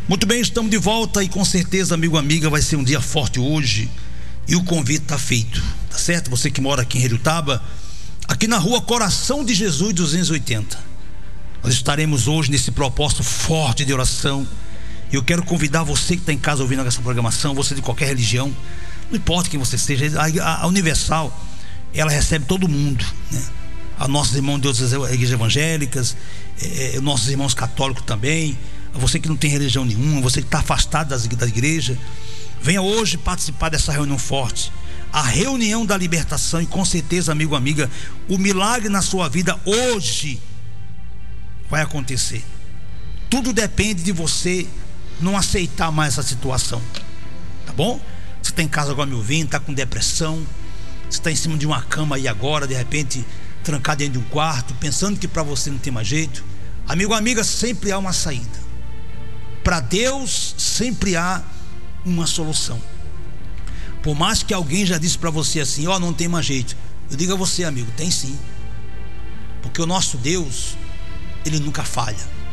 Muito bem, estamos de volta e com certeza, amigo, amiga, vai ser um dia forte hoje e o convite está feito, tá certo? Você que mora aqui em Heriotaba, aqui na rua Coração de Jesus 280, nós estaremos hoje nesse propósito forte de oração. Eu quero convidar você que está em casa ouvindo essa programação, você de qualquer religião, não importa quem você seja, a Universal, ela recebe todo mundo, né? A nossos irmãos de outras igrejas evangélicas, nossos irmãos católicos também, você que não tem religião nenhuma, você que está afastado da igreja, venha hoje participar dessa reunião forte, a reunião da libertação. E com certeza, amigo, amiga, o milagre na sua vida hoje vai acontecer. Tudo depende de você não aceitar mais essa situação, tá bom? Você está em casa agora me ouvindo, está com depressão, você está em cima de uma cama aí agora, de repente trancado dentro de um quarto, pensando que para você não tem mais jeito. Amigo, amiga, sempre há uma saída. Para Deus sempre há uma solução. Por mais que alguém já disse para você assim, ó, não tem mais jeito, eu digo a você, amigo, tem sim. Porque o nosso Deus, ele nunca falha.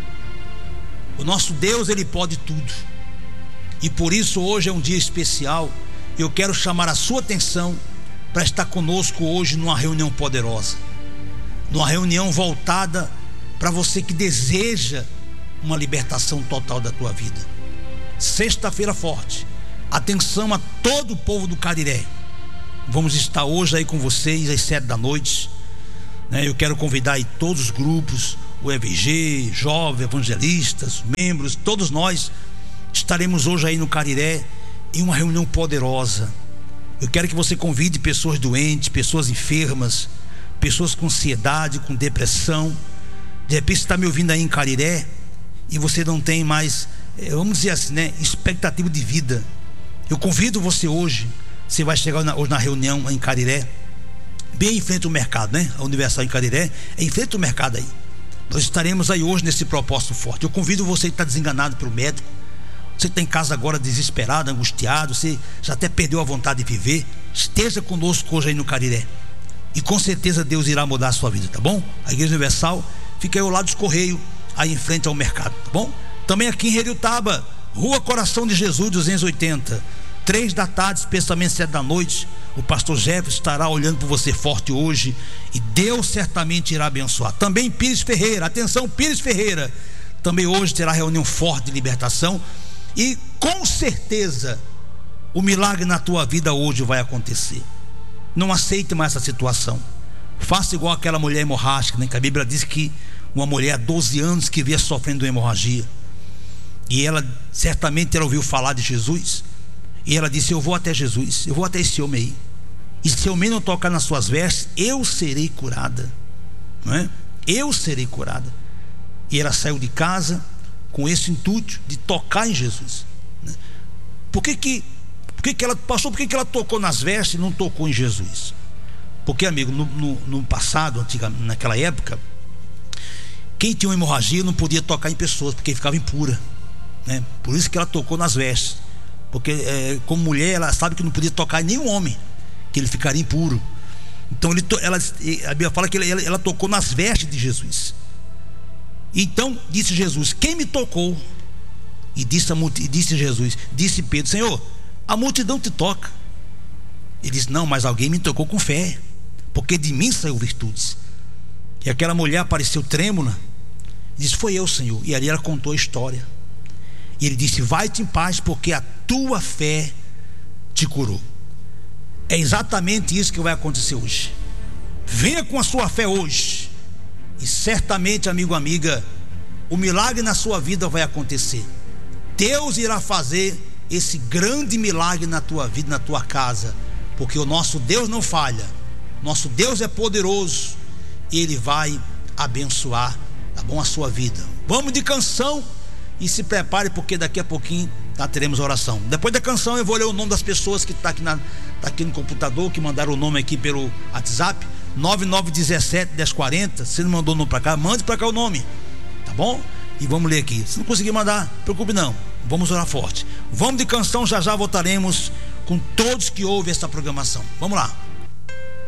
O nosso Deus, ele pode tudo. E por isso hoje é um dia especial. Eu quero chamar a sua atenção para estar conosco hoje numa reunião poderosa, numa reunião voltada para você que deseja uma libertação total da tua vida. Sexta-feira forte. Atenção a todo o povo do Cariré. Vamos estar hoje aí com vocês às 7 da noite, né? Eu quero convidar aí todos os grupos, o EVG, jovens, evangelistas, membros, todos nós estaremos hoje aí no Cariré em uma reunião poderosa. Eu quero que você convide pessoas doentes, pessoas enfermas, pessoas com ansiedade, com depressão. De repente você está me ouvindo aí em Cariré e você não tem mais, vamos dizer assim, né, expectativa de vida. Eu convido você hoje. Você vai chegar hoje na reunião em Cariré, bem em frente ao mercado, né? A Universal em Cariré é em frente ao mercado aí. Nós estaremos aí hoje nesse propósito forte. Eu convido você que está desenganado pelo médico, você que está em casa agora desesperado, angustiado, você já até perdeu a vontade de viver, esteja conosco hoje aí no Cariré, e com certeza Deus irá mudar a sua vida, tá bom? A Igreja Universal fica aí ao lado dos Correios, aí em frente ao mercado, tá bom? Também aqui em Heriotaba, rua Coração de Jesus 280, 3 da tarde, especialmente 7 da noite, o pastor Jefferson estará olhando por você forte hoje, e Deus certamente irá abençoar. Também Pires Ferreira, atenção, Pires Ferreira também hoje terá reunião forte de libertação, e com certeza o milagre na tua vida hoje vai acontecer. Não aceite mais essa situação. Faça igual aquela mulher hemorrágica, né? Que a Bíblia diz que uma mulher há 12 anos que vinha sofrendo de hemorragia, e ela certamente ela ouviu falar de Jesus, e ela disse: eu vou até Jesus, eu vou até esse homem aí, e se eu não tocar nas suas vestes, eu serei curada, não é? Eu serei curada. E ela saiu de casa com esse intuito de tocar em Jesus, né? Por que ela passou? Por que ela tocou nas vestes e não tocou em Jesus? Porque, amigo, no passado, naquela época, quem tinha uma hemorragia não podia tocar em pessoas, porque ficava impura, né? Por isso que ela tocou nas vestes, porque como mulher ela sabe que não podia tocar em nenhum homem, que ele ficaria impuro. Então a Bíblia fala que ela tocou nas vestes de Jesus. Então disse Jesus: quem me tocou? E disse Jesus, disse Pedro: Senhor, a multidão te toca. Ele disse: não, mas alguém me tocou com fé, porque de mim saiu virtudes. E aquela mulher apareceu trêmula, disse: foi eu, Senhor. E ali ela contou a história, e ele disse: vai-te em paz, porque a tua fé te curou. É exatamente isso que vai acontecer hoje. Venha com a sua fé hoje, e certamente, amigo, amiga, o milagre na sua vida vai acontecer. Deus irá fazer esse grande milagre na tua vida, na tua casa, porque o nosso Deus não falha. Nosso Deus é poderoso, e Ele vai abençoar, tá bom, a sua vida. Vamos de canção e se prepare, porque daqui a pouquinho teremos oração. Depois da canção eu vou ler o nome das pessoas que está aqui no computador, que mandaram o nome aqui pelo WhatsApp 9917-1040. Se não mandou o nome para cá, mande para cá o nome, tá bom? E vamos ler aqui. Se não conseguir mandar, não preocupe não, vamos orar forte. Vamos de canção, já voltaremos com todos que ouvem essa programação. Vamos lá.